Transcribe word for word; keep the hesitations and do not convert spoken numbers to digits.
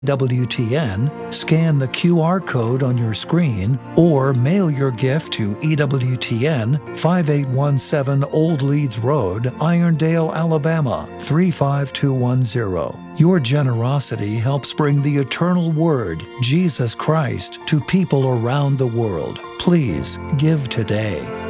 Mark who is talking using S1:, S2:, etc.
S1: W T N, scan the Q R code on your screen, or mail your gift to E W T N, five eight one seven Old Leeds Road, Irondale, Alabama, three five two one zero. Your generosity helps bring the eternal Word, Jesus Christ, to people around the world. Please give today.